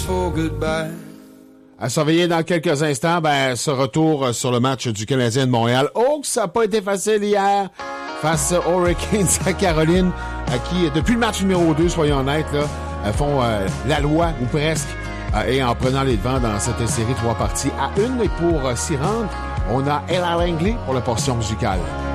for goodbye. À surveiller dans quelques instants, ce retour sur le match du Canadien de Montréal. Oh, que ça n'a pas été facile hier face aux Hurricanes à Caroline, qui, depuis le match numéro 2, soyons honnêtes, là, font la loi, ou presque, et en prenant les devants dans cette série 3 parties à 1. Et pour s'y rendre, on a Ella Langley pour la portion musicale.